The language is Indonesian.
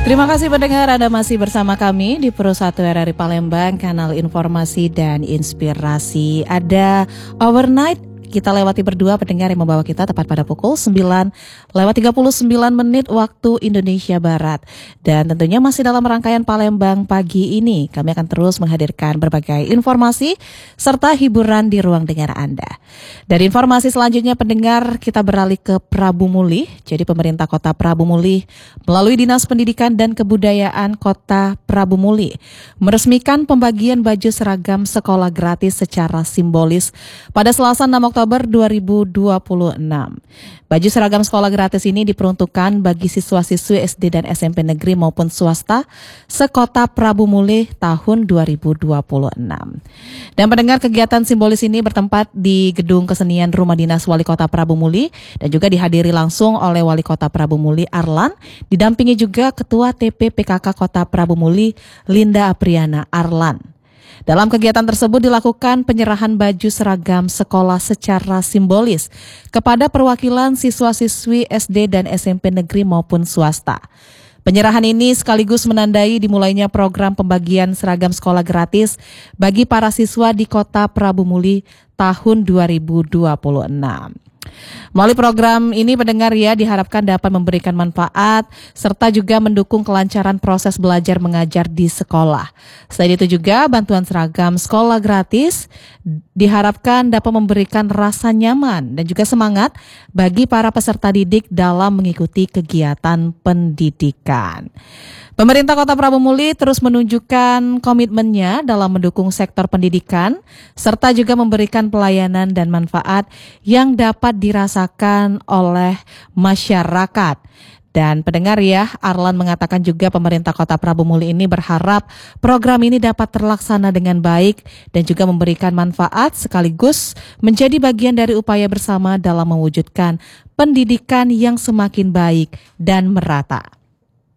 Terima kasih pendengar, Anda masih bersama kami di Pro 1 RRI Palembang, kanal informasi dan inspirasi. Ada Overnight, kita lewati berdua pendengar yang membawa kita tepat pada pukul 9:39 waktu Indonesia Barat. Dan tentunya masih dalam rangkaian Palembang pagi ini, kami akan terus menghadirkan berbagai informasi serta hiburan di ruang dengar Anda. Dari informasi selanjutnya pendengar, kita beralih ke Prabu Muli. Jadi pemerintah Kota Prabu Muli melalui Dinas Pendidikan dan Kebudayaan Kota Prabu Muli meresmikan pembagian baju seragam sekolah gratis secara simbolis pada Selasa 6 Oktober 2026. Baju seragam sekolah gratis ini diperuntukkan bagi siswa-siswi SD dan SMP negeri maupun swasta sekota Prabu Muli tahun 2026. Dan pendengar, kegiatan simbolis ini bertempat di Gedung Kesenian Rumah Dinas Wali Kota Prabu Muli dan juga dihadiri langsung oleh Wali Kota Prabu Muli Arlan, didampingi juga Ketua TP PKK Kota Prabu Muli Linda Apriana Arlan. Dalam kegiatan tersebut dilakukan penyerahan baju seragam sekolah secara simbolis kepada perwakilan siswa-siswi SD dan SMP negeri maupun swasta. Penyerahan ini sekaligus menandai dimulainya program pembagian seragam sekolah gratis bagi para siswa di Kota Prabu Muli tahun 2026. Melalui program ini pendengar ya diharapkan dapat memberikan manfaat serta juga mendukung kelancaran proses belajar mengajar di sekolah. Selain itu juga bantuan seragam sekolah gratis diharapkan dapat memberikan rasa nyaman dan juga semangat bagi para peserta didik dalam mengikuti kegiatan pendidikan. Pemerintah Kota Prabu Muli terus menunjukkan komitmennya dalam mendukung sektor pendidikan serta juga memberikan pelayanan dan manfaat yang dapat dirasakan oleh masyarakat. Dan pendengar ya, Arlan mengatakan juga pemerintah Kota Prabu Muli ini berharap program ini dapat terlaksana dengan baik dan juga memberikan manfaat sekaligus menjadi bagian dari upaya bersama dalam mewujudkan pendidikan yang semakin baik dan merata.